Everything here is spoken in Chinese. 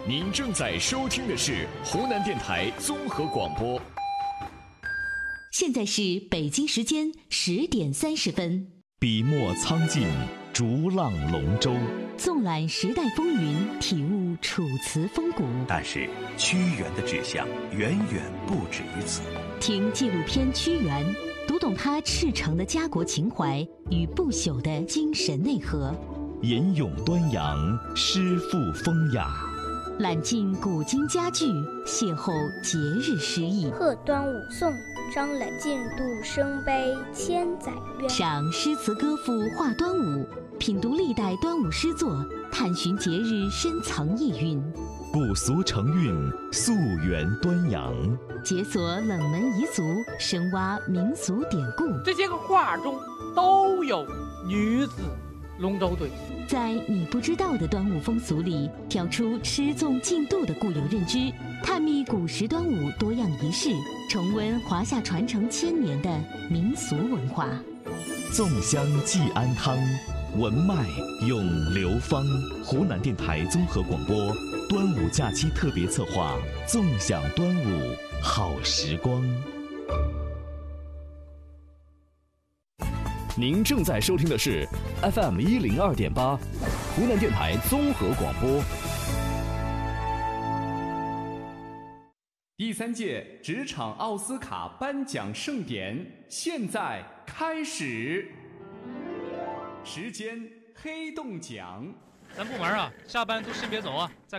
您正在收听的是湖南电台综合广播。 现在是北京时间10:30。 笔墨苍劲，逐浪龙舟， 纵览时代风云，体悟楚辞风骨。 但是屈原的志向远远不止于此。 听纪录片《屈原》，读懂他赤诚的家国情怀与不朽的精神内核。 吟咏端阳，诗赋风雅， 揽尽古今佳句，邂逅节日诗意。 贺端午颂，张览尽度生悲千载冤。 赏诗词歌赋话端午，品读历代端午诗作，探寻节日深藏意蕴。 古俗成韵，溯源端阳， 解锁冷门彝族，深挖民俗典故。 这些个画中都有女子龙舟队。 在你不知道的端午风俗里，挑出吃粽进度的固有认知，探秘古时端午多样仪式，重温华夏传承1000年的民俗文化。 粽香寄安康，文脉咏流芳。湖南电台综合广播端午假期特别策划，纵享端午好时光。 您正在收听的是 FM 102.8，湖南电台综合广播。第3届职场奥斯卡颁奖盛典现在开始，时间黑洞奖。 咱部门啊，下班都先别走啊，在